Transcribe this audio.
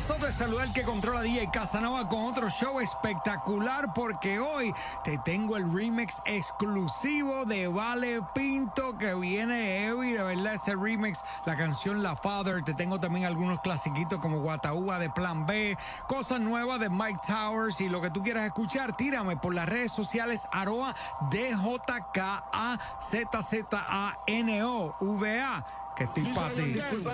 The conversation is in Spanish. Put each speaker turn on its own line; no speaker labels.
Soto de saludar que controla DJ Casanova con otro show espectacular porque hoy te tengo el remix exclusivo de Vale Pinto que viene heavy, de verdad ese remix, la canción La Father, te tengo también algunos clasiquitos como Guataúba de Plan B, cosas nuevas de Mike Towers y lo que tú quieras escuchar, tírame por las redes sociales @DJKAZZANOVA que estoy para ti.